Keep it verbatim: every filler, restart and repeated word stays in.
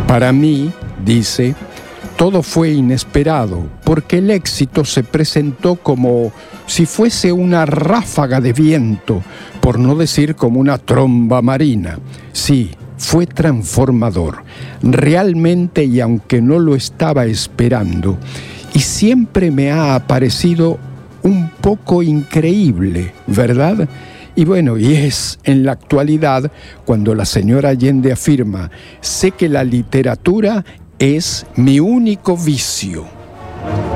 Para mí, dice, todo fue inesperado, porque el éxito se presentó como si fuese una ráfaga de viento, por no decir como una tromba marina. Sí, fue transformador, realmente, y aunque no lo estaba esperando, y siempre me ha parecido un poco increíble, ¿verdad? Y bueno, y es en la actualidad cuando la señora Allende afirma: sé que la literatura es mi único vicio.